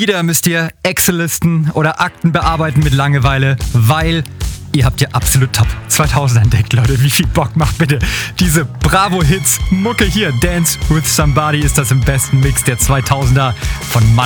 wieder müsst ihr Excel-Listen oder Akten bearbeiten mit Langeweile, weil ihr habt ja absolut Top 2000 entdeckt, Leute. Wie viel Bock macht bitte diese Bravo-Hits? Mucke hier, Dance with Somebody ist das im besten Mix der 2000er von Mann